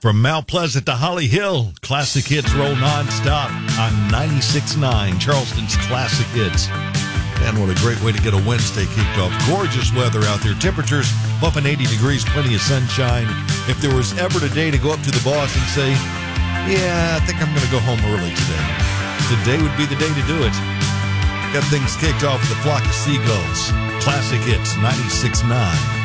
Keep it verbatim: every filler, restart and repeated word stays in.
From Mount Pleasant to Holly Hill, classic hits roll nonstop on ninety-six point nine, Charleston's Classic Hits. And what a great way to get a Wednesday kicked off. Gorgeous weather out there. Temperatures bumping eighty degrees, plenty of sunshine. If there was ever a day to go up to the boss and say, yeah, I think I'm going to go home early today, today would be the day to do it. Got things kicked off with a flock of seagulls. Classic Hits ninety-six point nine.